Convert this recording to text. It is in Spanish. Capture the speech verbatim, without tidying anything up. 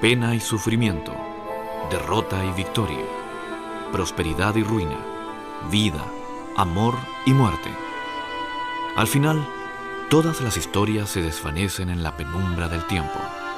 pena y sufrimiento, derrota y victoria, prosperidad y ruina, vida, amor y muerte. Al final, todas las historias se desvanecen en la penumbra del tiempo.